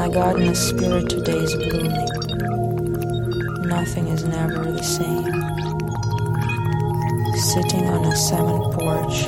My garden spirit today is blooming. Nothing is never the same. Sitting on a cement porch,